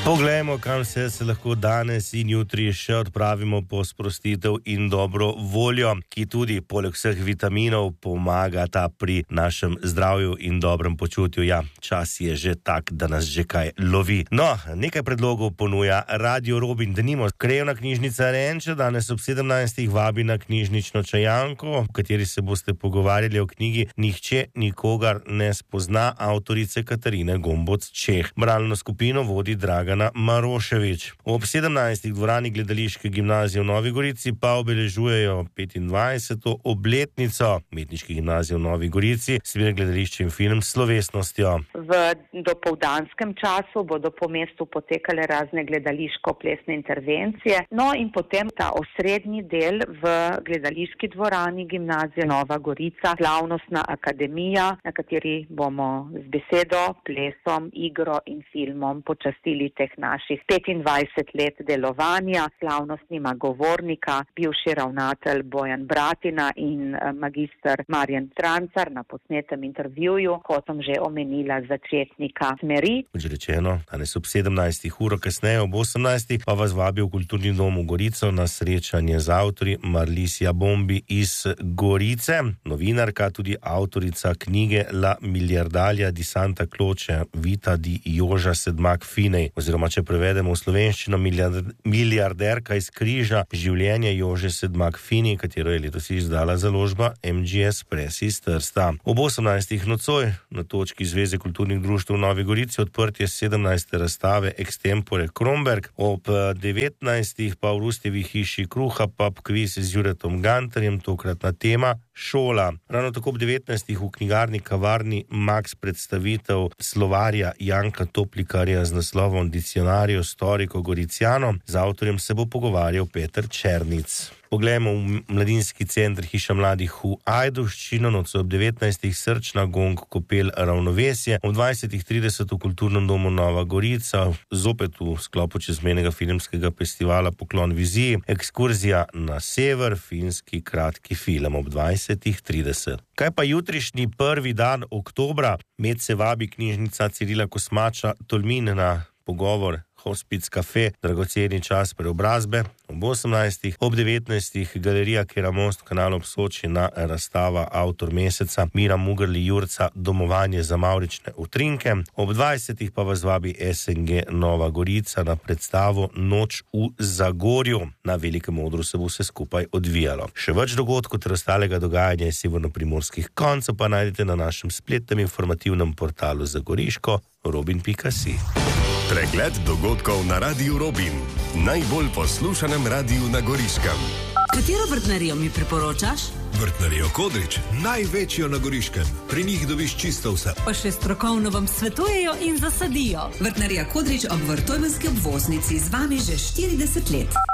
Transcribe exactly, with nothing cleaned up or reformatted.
Poglejmo, kam vse se lahko danes in jutri še odpravimo po sprostitev in dobro voljo, ki tudi poleg vseh vitaminov pomagata pri našem zdravju in dobrem počutju. Ja, čas je že tak, da nas že kaj lovi. No, nekaj predlogov ponuja Radio Robin. Denimo, Krajevna knjižnica Renče danes ob sedemnajstih vabi na knjižnično čajanko, v kateri se boste pogovarjali o knjigi Nihče nikogar ne spozna avtorice Katarine Gomboc Čeh. Bralno skupino vodi Draga Maroševič. Ob sedemnajstih dvorani Gledališke gimnazije v Novi Gorici pa obeležujejo petindvajseto obletnico Umetniške gimnazije v Novi Gorici, seveda gledališče in film s slovesnostjo. V dopoldanskem času bodo po mestu potekale razne gledališko-plesne intervencije, no in potem ta osrednji del v Gledališki dvorani gimnazije Nova Gorica, slavnostna akademija, na kateri bomo z besedo, plesom, igro in filmom počastili teh naših petindvajset let delovanja, slavnostnima govornika, bivši ravnatelj Bojan Bratina in magister Marjan Strancar na posnetem intervjuju, kot sem že omenila, začetnika smeri. Kot že rečeno, danes ob sedemnajstih uro, kasneje ob osemnajstih pa vas vabi v Kulturni dom v Gorico na srečanje z avtorji Marlisija Bombi iz Gorice, novinarka, tudi avtorica knjige La miliardaria di Santa Croce vita di Joža Sedmak Finej, oziroma če prevedemo v slovenščino milijarderka iz križa življenje Jože Sedmak Finej, katero je letos izdala založba M G S Press iz Trsta. Ob osemnajstih nocoj na točki Zveze kulturnih društev v Novi Gorici odprtje sedemnajste razstave Extempore Kromberg, ob devetnajstih pa v Rustjevi hiši Kruha pub kviz z Juretom Gantarjem, tokratna tema šola. Ravno tako ob devetnajstih v knjigarni Kavarni Max predstavitev slovarja Janka Toplikarja z naslovom Diccionario Storico Goriziano. Z avtorjem se bo pogovarjal Peter Černic. Poglejmo v mladinski center Hiša mladih v Ajdovščino, nocoj ob devetnajstih Srčna gong kopel Ravnovesje, ob dvajsetih trideset v Kulturnem domu Nova Gorica, zopet v sklopu čezmejnega filmskega festivala Poklon viziji, ekskurzija na sever, finski kratki film ob dvajsetih trideset. Kaj pa jutrišnji prvi dan oktobra? Med se vabi knjižnica Cirila Kosmača Tolmin na pogovor Hospic Cafe, dragoceni čas preobrazbe. Ob osemnajstih, ob devetnajstih Galerija Keramost kanal ob Soči na razstava Avtor meseca Mira Mugrli Jurca Domovanje za mavrične utrinke. Ob dvajsetih pa vas vabi S N G Nova Gorica na predstavo Noč v Zagorju. Na velikem odru se bo vse skupaj odvijalo. Še več dogodkov ter ostalega dogajanja iz severnoprimorskih koncev pa najdete na našem spletnem informativnem portalu Zagoriško robin pika si. Pregled dogodkov na Radiu Robin, najbolj poslušanem radiju na Goriškem. Katero vrtnarijo mi priporočaš? Vrtnarijo Kodrič, največjo na Goriškem. Pri njih dobiš čisto vse. Pa še strokovno vam svetujejo in zasadijo. Vrtnarija Kodrič ob Vrtojmenski obvoznici z vami že štirideset let.